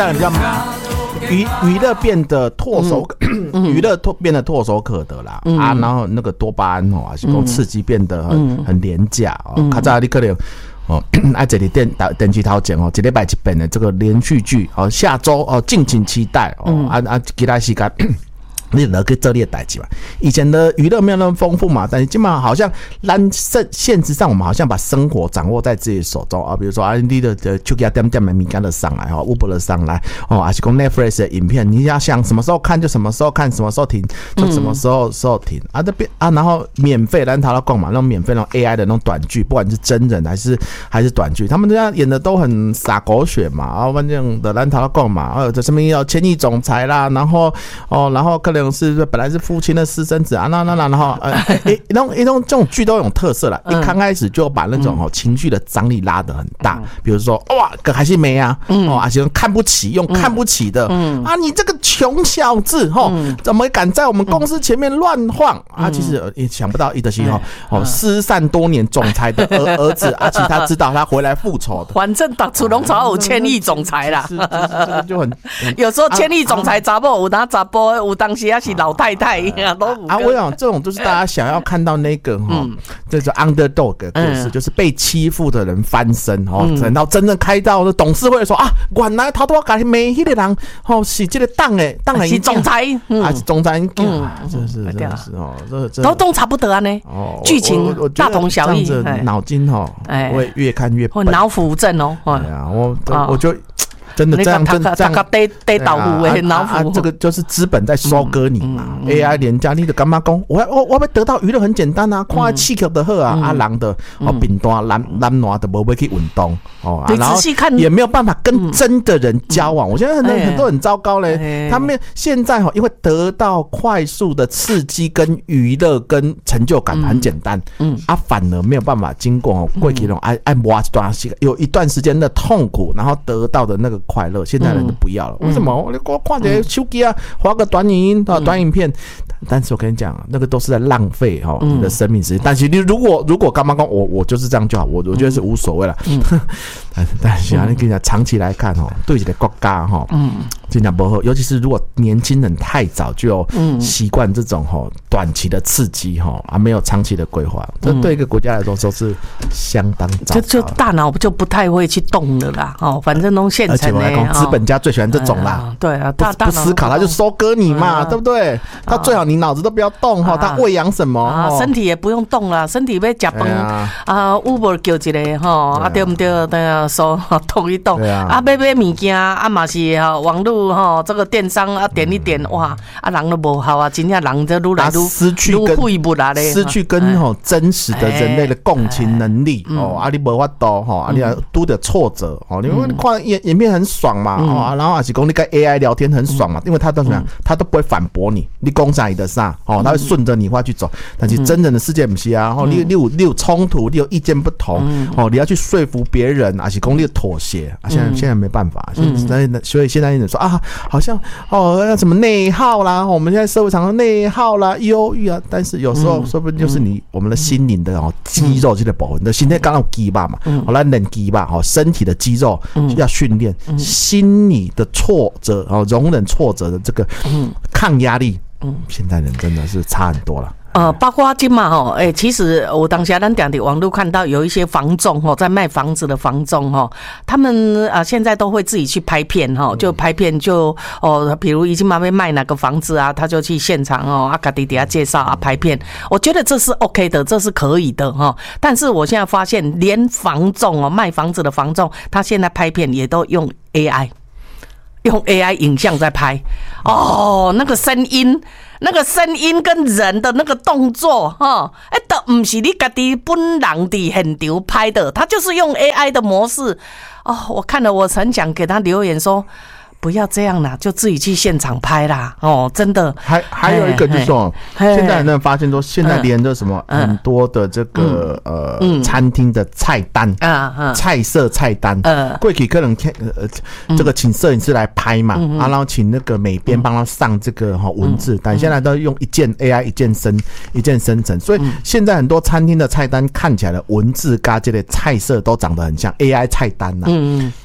比较娱乐变得唾手，娱乐变得唾手可得啦啊，然后那个多巴胺还是讲刺激变得很廉价哦。较早你可能这里电视头前一礼拜一遍的这个连续剧下周敬请期待其他时间。你就去做你的代志嘛。以前的娱乐没有那么丰富嘛，但是基本上好像现实上我们好像把生活掌握在自己手中啊。比如说你的手机点点的物件就上来，Uber 的上来还是讲 Netflix 的影片，你要想什么时候看就什么时候看，什么时候停就什么时候停这边然后免费，咱他讲嘛，那种免费那种 AI 的那种短剧，不管是真人还是短剧，他们这样演的都很洒狗血嘛反正的咱他讲嘛这什么要千亿总裁啦，然后可能是本来是父亲的私生子然后一种这种剧都有特色啦，一刚开始就把那种情绪的张力拉得很大，比如说哇还是没啊还是看不起，用看不起的你这个穷小子怎么敢在我们公司前面乱晃其实也想不到一德西失散多年总裁的儿子其实他知道他回来复仇的， 反正到处拢找有千亿总裁啦， 这个就很有时候千亿总裁查某有拿查甫有当时是老太太都我想这种就是大家想要看到那个这是 underdog 的故事，就是被欺负的人翻身等到真正开到的董事会说原来他都改没那个人是这个当是总裁是总裁真是都差不多呢剧情大同小异， 脑筋会越看越笨， 脑腐症我就真的这样得倒糊的脑腐， 这个就是资本在收割你嘛，AI 廉价，你就干嘛讲？我要得到娱乐很简单看气球的好人的饼单懒惰的没去运动然后也没有办法跟真的人交往。我现在很多很糟糕嘞，他们现在因为得到快速的刺激跟娱乐跟成就感很简单反而没有办法经过过去那种有一段时间的痛苦，然后得到的那个快乐，现在人就不要了。为什么？我看着手机滑个短影片，但是我跟你讲，那个都是在浪费你的生命时间。但是你如果刚刚讲我就是这样就好，我觉得是无所谓了。但是你跟你讲，长期来看对一个国家真的不好，尤其是如果年轻人太早就习惯这种短期的刺激没有长期的规划，这对一个国家来说都是相当糟糕， 就大脑就不太会去动了啦反正都现成的。 而且我来讲，资本家最喜欢这种啦， 对啊， 不思考他就收割你嘛，对不对？他最好你脑子都不要动他喂养什么身体也不用动啦，身体要吃饭Uber 叫一个对不对？对啊，手动一动买物件嘛是网络这个电商点一点哇人都不好真正人就愈来愈失去跟真实的人类的共情能力你没法度你拄到挫折你看影片很爽嘛然后也是讲你跟 AI 聊天很爽嘛，因为他都怎么样，他都不会反驳你讲啥你的啥他会顺着你话去走。但是真正的世界不是你有冲突，你有意见不同你要去说服别人还是讲你妥协现在没办法，所以现在人说好像要什么内耗啦，我们现在社会常常内耗啦、忧郁但是有时候说不定就是我们的心灵的肌肉这个部分，你的心态刚好肌肉嘛，来练肌肉身体的肌肉要训练，心理的挫折容忍挫折的这个抗压力，现在人真的是差很多了。 包括今嘛其实我当下咱在网络看到有一些房仲在卖房子的房仲他们现在都会自己去拍片就拍片就比如已经要卖哪个房子他就去现场自己底下介绍拍片，我觉得这是 OK 的，这是可以的但是我现在发现连房仲卖房子的房仲，他现在拍片也都用 AI 影像在拍那个声音跟人的那个动作都不是你自己本人在现场拍的，他就是用 AI 的模式我看了我很想给他留言说不要这样啦，就自己去现场拍啦真的。 还有一个就是现在人发现说，现在连着什么很多的这个餐厅的菜单菜色菜单过去可能这个请摄影师来拍嘛然后请那个美编帮他上这个文字，但现在都用一键 AI 一键生成，所以现在很多餐厅的菜单看起来的文字跟这类菜色都长得很像 AI 菜单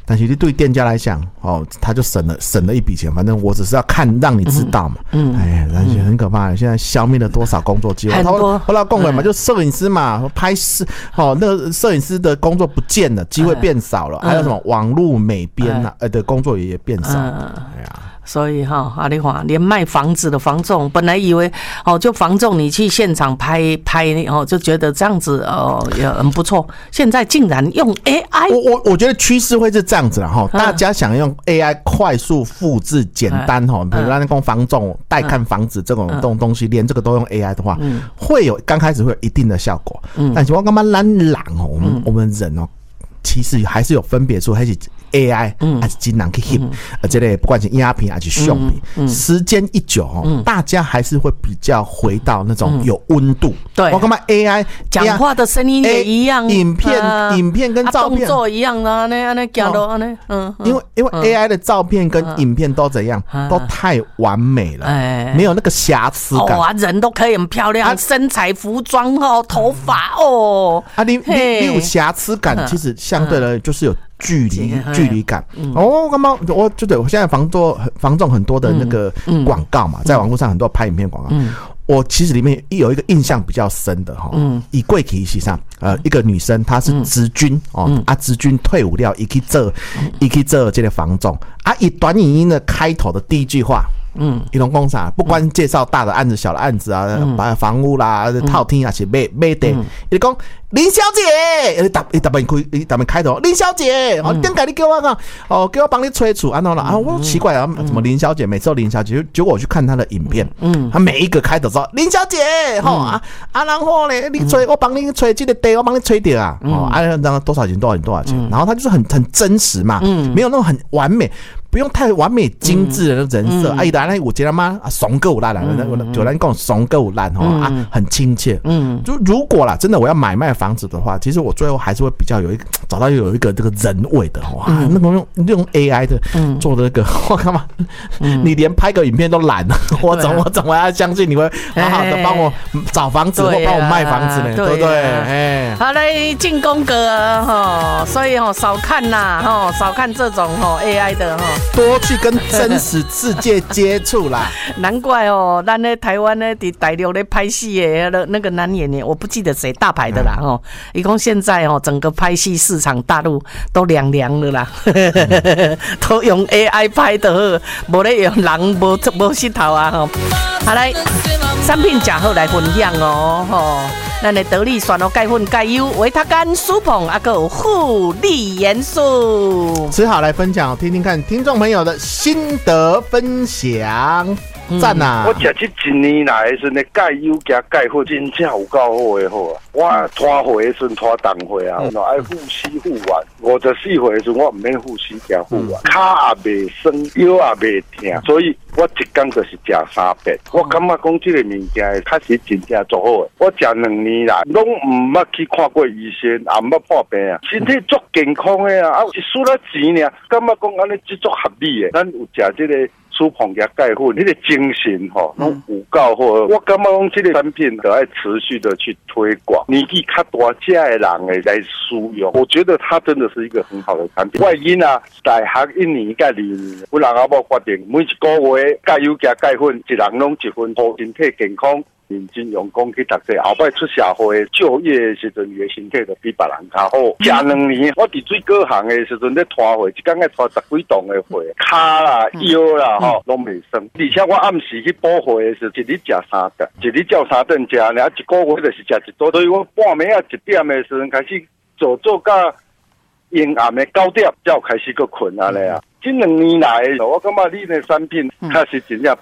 但是你对店家来讲，他就省了一笔钱，反正我只是要看让你知道嘛。但是很可怕，现在消灭了多少工作机会？后来共轨嘛，就摄影师嘛，拍摄那个摄影师的工作不见了，机会变少了，还有什么网络美编的工作也变少了。 所以你看，连卖房子的房仲，本来以为就房仲你去现场拍就觉得这样子也很不错，现在竟然用 AI。 我觉得趋势会是这样子啦大家想用 AI 快速复制简单比如咱讲房仲带看房子这种东西，连这个都用 AI 的话，会有刚开始会有一定的效果。但是我感觉咱人我们人其实还是有分别出还是 AI 还是真人去翕，这个不管是影片还是相片，时间一久大家还是会比较回到那种有温度。 对， 我感觉 AI 讲话的声音也一样， 影片跟照片动作一样的，那走路呢， 因为 AI 的照片跟影片都怎样，都太完美了，没有那个瑕疵感。 人都可以很漂亮，身材、服装头发你有瑕疵感，其实相对的就是有距离感。干嘛？我觉得我现在房仲很多的那个广告嘛，在网络上很多拍影片广告。我其实里面有一个印象比较深的以过去实际上一个女生她是职军职军退伍了，一去做这个房仲以短影音的开头的第一句话。一种工厂不管介绍大的案子、小的案子把房屋啦、套厅啊，是买地，伊讲林小姐，伊特别开头，林小姐，点解你给我给我帮你催促啦我奇怪怎么林小姐每次都林小姐，结果我去看她的影片，她每一个开头说林小姐，然后呢，你催我帮你催这个地，我帮你催掉然后多少钱，然后她就是很真实嘛，没有那种很完美。不用太完美精致的人设，伊来我觉得嘛怂够烂就咱讲怂够烂很亲切。就如果啦，真的我要买卖房子的话，其实我最后还是会比较找到有一个这个人味的那种用 AI 的做的那个，我干嘛？你连拍个影片都懒了，我怎么要相信你会好好的帮我找房子或帮我卖房子呢？对不对？ 好嘞，进攻哥所以少看啦少看这种AI 的多去跟真实世界接触啦。 难怪咱在台湾在大陆在拍戏的那个男演员，我不记得谁大牌的啦一共现在整个拍戏市场大陆都凉了啦都用 AI 拍的，没咧用人没膝头好来，产品假好来分享咱的得力选钙粉钙优维他甘舒碰还有护理元素， 只好来分享听听看听众朋友的心得分享。赞啊！ 我吃这一年来的时候，钙优加钙粉真正有够好的我拖回的时候拖重回爱护膝护腕，54岁的时候我唔免护膝加护腕，脚也袂酸，腰也袂痛，所以我一天就是吃3遍。我感觉讲这个物件确实真正做好的。我吃2年来，拢唔捌去看过医生，也唔捌破病身体足健康的一输了钱呢，感觉讲安尼足合理的。咱有吃这个舒碰加钙粉，那个精神拢有够好。我感觉讲这个产品都要持续的去推广，年纪较大这的人来使用，我觉得它真的是一个很好的产品。我囡仔大学1年甲2年，我人阿某决定每一个月钙优加钙粉，一人拢1份，保身体健康。认真用功去读册，后摆出社会就业的时阵，你的身体就比别人较好。吃2年，我伫水果行的时阵咧拖货，一天要拖10几吨的货，脚啦、腰啦拢袂酸。而且我暗时去补货的时候，一日吃3顿，一日照3顿吃，然后一个月就是吃1顿。所以我半暝1点的时阵开始做到阴暗的9点，才开始去困这2年来，我感觉你的产品确实真正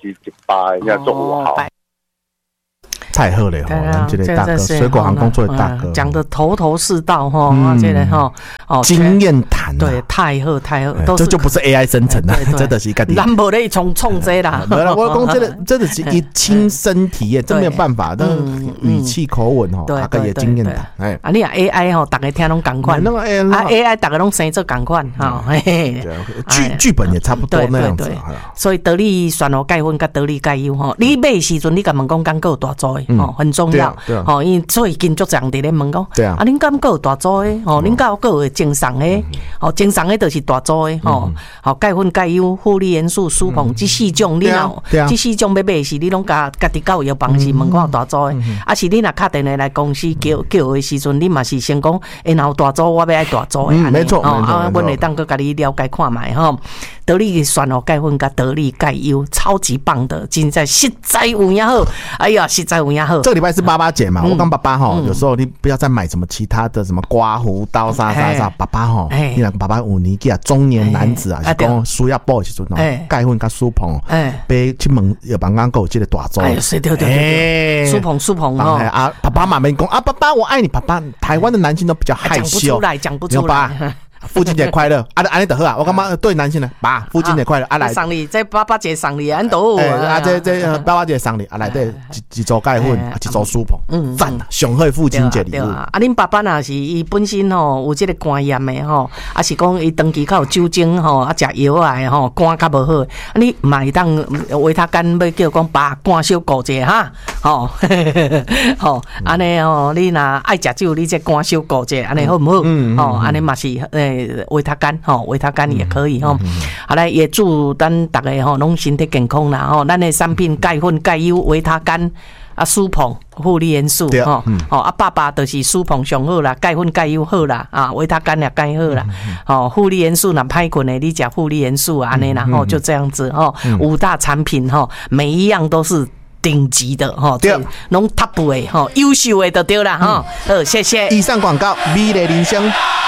100%的做有效。 太好了这个大哥，水果行工作的大哥， 讲的头头是道这个经验谈， 对，太好， 这就不是 AI 生成的，真的是一个。 咱无咧冲这啦， 我讲真的是一亲身体验，真没有办法，那语气口吻大概也经验谈。 你AI 大家听拢同款，AI 大家拢生做同款剧本也差不多那样子。 所以得力选钙粉跟得力钙优你买时阵你敢问讲敢够有大组的很重要因为最近就这样在咧问讲恁敢够有大组的恁敢够会正常的，正常的就是大组的钙粉、钙优、负离元素、苏鹏这4种，你若这4种要买是你拢家己到药房是问看有大组的，是你若打电话来公司叫的时阵，你嘛是先讲，然后大组我要爱大组的， 没错， 阮会当佮你了解看卖得力选钙粉甲得力钙优，超级棒的，真在实在有影好，哎呀，实在有影好。 这个礼拜是爸爸节嘛，我讲爸爸有时候你不要再买什么其他的什么刮胡刀啥，爸爸你若爸爸有年纪啊，中年男子啊，是讲需要补的时阵钙粉甲苏鹏被去问药房讲有这个大组， 是对，苏鹏啊，爸爸嘛没讲啊，爸爸我爱你，爸爸台湾的男性都比较害羞， 讲不出来。 父亲节快乐！安尼就好啊！我感觉对男性呢，爸，父亲节快乐！来送你，这爸爸节送你，安都这爸爸节送你，来这一组钙粉，一组苏鹏，赞啊！上好父亲节礼物。 恁爸爸若是伊本身有这个肝炎的啊是讲伊长期较有酒精食药啊肝较无好，你嘛会当维他干要叫讲爸肝小顾者哈，安尼你若爱食酒，你这肝小顾者，安尼好唔好？安尼嘛是维他干也可以好来也祝咱大家拢身体健康啦咱的产品钙粉、钙优、维他干啊，苏鹏、负离元素爸爸就是苏鹏上好啦，钙粉、钙优好啦维他干也钙好啦负离元素若歹困的，你食负离元素安尼啦就这样子5大产品每一样都是顶级的对，拢 top 的优秀的就对啦好，谢谢。 以上广告美丽人生。